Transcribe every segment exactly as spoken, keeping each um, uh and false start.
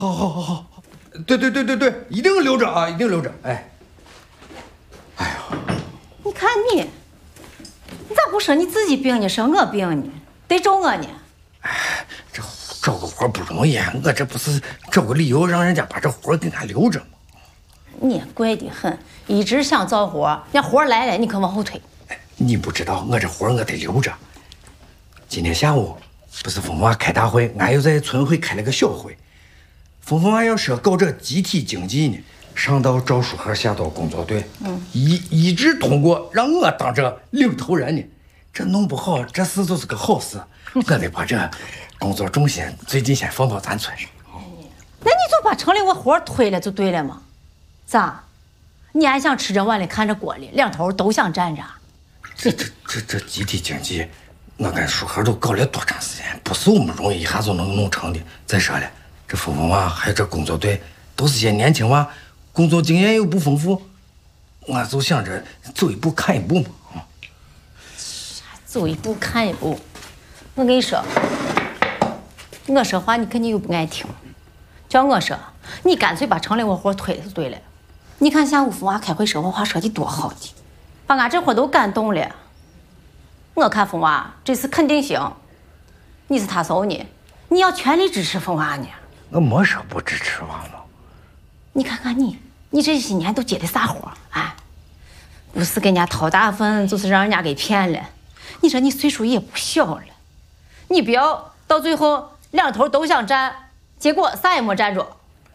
好，好，好，好，对对对对对，一定留着啊，一定留着。哎，哎呦， 你看你，你咋不说你自己病呢，说我病呢，得咒我呢？ 哎，这找个活不容易，我这不是找个理由让人家把这活给俺留着吗？ 你也怪得很，一直想找活，那活来了你可往后推。 你不知道，我这活我得留着。今天下午不是凤凤娃开大会，俺又在村会开了个小会。凤凤娃要说搞这集体经济呢，上到赵书和，下到工作队，嗯，一一致通过让我当这领头人呢。这弄不好，这事就是个好事。我得把这工作重心最近先放到咱村上。 那你就把城里我活推了就对了嘛？咋？你还想吃着碗里看着锅里，两头都想占着？ 这这这这集体经济，我跟书和都搞了多长时间，不是我们容易一下就能弄成的。再说了，这凤凤娃还有这工作队，都是些年轻娃，工作经验又不丰富，我就想着走一步看一步嘛。啊， 走一步看一步。我跟你说，我说话你肯定又不爱听。叫我说，你干脆把城里我活推了就对了。你看下午凤娃开会说我话说的多好的，把俺这伙都感动了。我看凤娃这次肯定行。你是他嫂呢，你要全力支持凤娃呢。 我没说不支持娃嘛。 你看看你，你这些年都接的啥活啊？不是给人家掏大粪，就是让人家给骗了。你说你岁数也不小了，你不要到最后两头都想占，结果啥也没占着。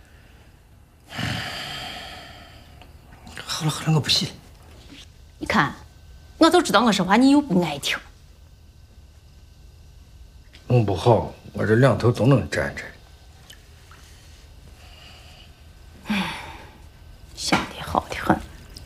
好了好了，我不信。 你看，我就知道我说话你又不爱听。 弄不好我这两头都能占着。 唉，想的好的很。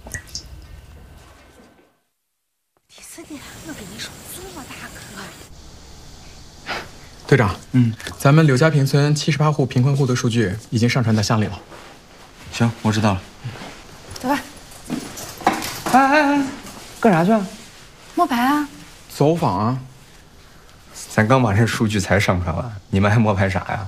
是的，我跟你说，这么大个。 队长，嗯，咱们柳家坪村七十八户贫困户的数据已经上传到乡里了。 行，我知道了。 走吧。 哎哎哎，干啥去啊？ 摸排啊。 走访啊。 咱刚把这数据才上传完，你们还摸排啥呀？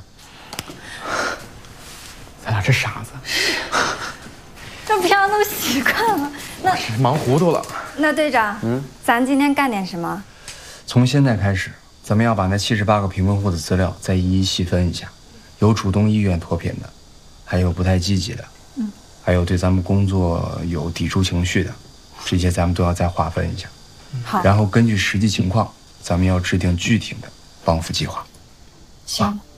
咱俩这傻子。 这平常都习惯了。那是忙糊涂了。 那队长，嗯，咱今天干点什么？ 从现在开始，咱们要把那七十八个贫困户的资料再一一细分一下，有主动意愿脱贫的，还有不太积极的，嗯，还有对咱们工作有抵触情绪的，这些咱们都要再划分一下。 好。 然后根据实际情况，咱们要制定具体的帮扶计划。 行。